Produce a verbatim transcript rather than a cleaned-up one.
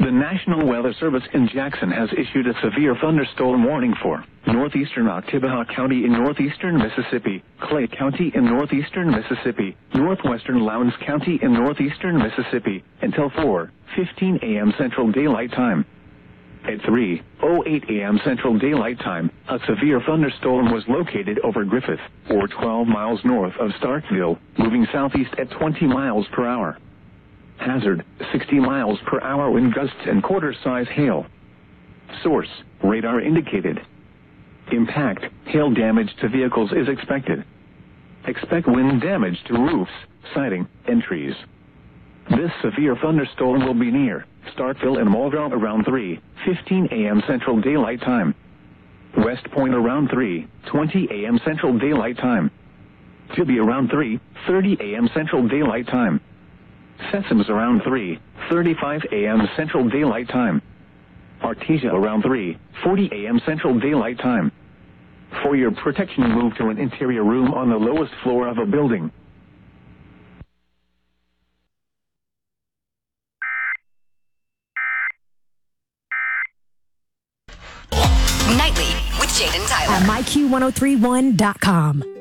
The National Weather Service in Jackson has issued a severe thunderstorm warning for northeastern Oktibbeha County in northeastern Mississippi, Clay County in northeastern Mississippi, northwestern Lowndes County in northeastern Mississippi, until four fifteen a m Central Daylight Time. At three oh eight a m Central Daylight Time, a severe thunderstorm was located over Griffith, or twelve miles north of Starkville, moving southeast at twenty miles per hour. Hazard, sixty miles per hour wind gusts and quarter-size hail. Source, radar indicated. Impact, hail damage to vehicles is expected. Expect wind damage to roofs, siding, and trees. This severe thunderstorm will be near Starkville and Mulgrove around three fifteen a m Central Daylight Time. West Point around three twenty a m Central Daylight Time. Tibby around three thirty a m Central Daylight Time. Sessoms around three thirty-five a m Central Daylight Time. Artesia around three forty a m Central Daylight Time. For your protection, move to an interior room on the lowest floor of a building. Nightly with Jade and Tyler. At my Q ten thirty-one dot com.